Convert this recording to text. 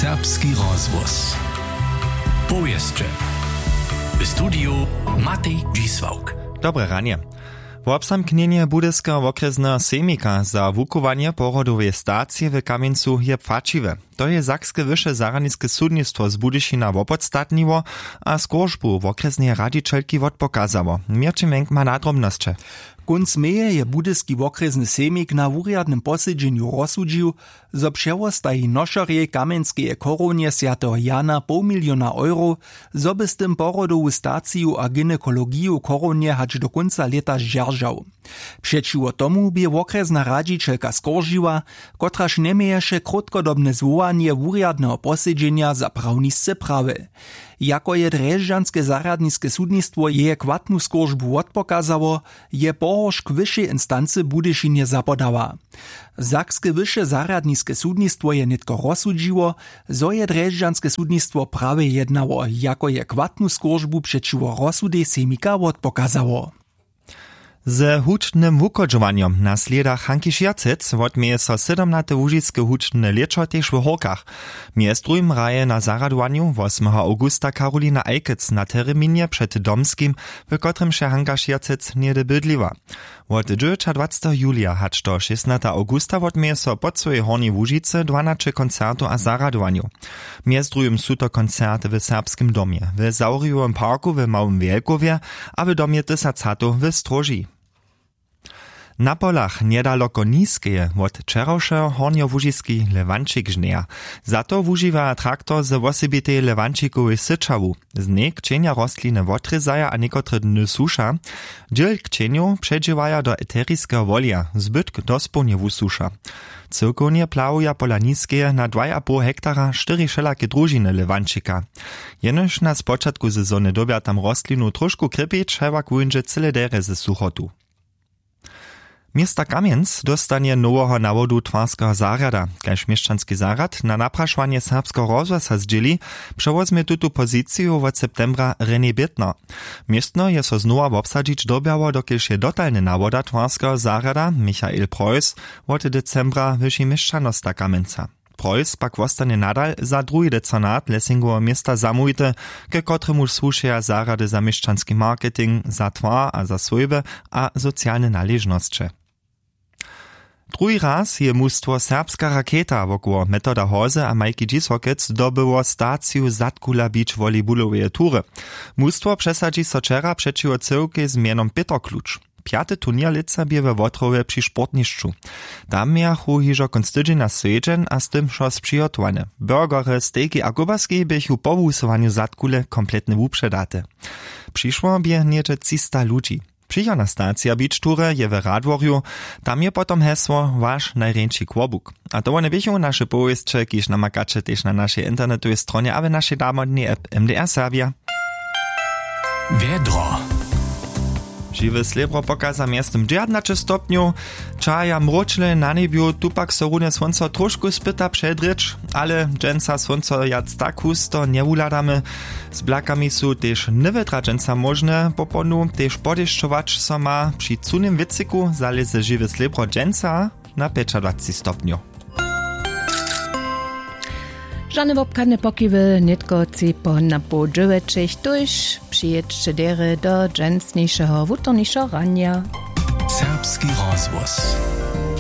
Serbski rozvoz. Powieszcze. W studiu Matej Dzisłauk. Dobre ranie. W obsamknienie Budyskiego okresnego semika za wukowanie porodowej stacji w Kamieńcu je płaciwe. To je Sakskie Wyższe Zaradnickie Sudnictwo z Budyšina opodstatniło, a skorzbu w okresnej radzicielki odpokazało. Mirčimenk ma nadrobności. Kunc meje je Budyski okresny semik na wuriadnym posiedzeniu rozsudžił, zo přewostají nošorje Kamenskeje koronie Świętego Jana €500 000, zo by z tym porodowu staciju a gynekologiju koronie hać do końca leta žeržał. Przeciwo tomu by okresna radzicielka skoržiła, kotraž nemieješe krótkodobne zwołanie wuriadnego posiedzenia za prawnisce prawy. Jako je Drežďanske zaradnickie sudnictwo je kwatnu skoržbu odpokazało, je pohoř k wyższej instancy Budyšinie zapodała. Sakskie Wyższe Zaradnickie sudnictwo je nitko rozsudžiło, zo je Drežďanske sudnictwo prawie jednało, jako je kwatnu skoržbu przeciwo rozsudej semika odpokazało. Z hučnym wukodžovanjom na sledach Hanki Šiercec odmieje so 17. łužickie hučne lečo tež w Horkach. Mies drugim raje na zaradovanju 8. augusta Karolina Eikec na terminie przed Domskim, w kotrym się Hanka Šiercec niede bydliwa. Od 29. julia hacz do 16. augusta odmieje so pod swojej Hornej Łužice 12 koncertu a zaradovanju. Mies drugim su to koncerty w Serbskim domie, w Zauriowym parku w Małym Wielkowie, a w domie Tysacatu w Stroži. Na polach niedaleko Niskeje od wczorajszego horniołužiski lewančik žneja. Za to wužiwa traktor z osebitej lewančikowej syczawu. Z niej kcienia rostliny wotryzaja a niekotre dny susza. Dziel kcieniu przedziwaja do eteryjskiego wolia, zbytk dospołnie wususza. Cyrkownie plawuja pola Niskeje na 2,5 hektara 4 wszelakie družiny lewančika. Jenoż na spoczatku sezony dobia tam rostlinu troszkę krypieć, hewak wujnże cyle dere ze suchotu. Miesta Kamienc dostanie nowego nawodu Twarskiego zarada. Kaž mieszczanski zarad na napraszwanie serbskiego rozvoza zdzieli przewozmie tutu pozycję od septembra René Bittner. Miestno je so znowa obsadzić dobiało, dokież je dotalny nawoda Twarskiego zarada Michael Preuss od decembra wyši mieszczanosta Kamenca. Preuss pak ostanie nadal za drugi decanat Lessingowa miasta zamójte, ke kotremu słušeja zarady za mieszczanski marketing, za twar a za swojbe a socjalne należności. Drugi raz je mustwo Serbska Raketa wokoło Metoda Hoze a Majki Dzisłokec dobyło staciju Zatkula Beach volejbolowej tury. Mustwo przesadzi so wczera przeciwko cyrkej z mianom Peter Klucz. 5. turnier lica bie we Wotrowie przy sportniszczu. Tam miachu hižo konstydzień na svedźen a z tym šos przygotowane. Burgery, stejki a kubaski bychu po wusowaniu Zatkule kompletne wupředate. Przyszło bie niecze 300 ludzi. Przyjona stacja Beach Tour je w Radworju, tam je potom hesło Wasz najręci kłobuk. A to one bychu nasze powieście, kiż namakacze też na naszej internetowej stronie, a w naszej damodnej app MDR Serbia. Wiedro. Žiwe slebro pokaza miestem 19 stopniu, czaja mročle na nebiu, tupak so rune słonco trošku spyta przedrycz, ale dżęca słonco jac tak husto nie uladamy. Z blakami su też niewetra dżęca możne, poponu też podeszczować so ma przy cunym wycyku zaleze žiwe slebro dżęca na 25 stopniu. Żadne wopkane pokiwy, nitko cipo na podziewieczych, tuż przyjedźcie dery do dżęsniejszego, wutorniejszego rania. Serbski rozvoz.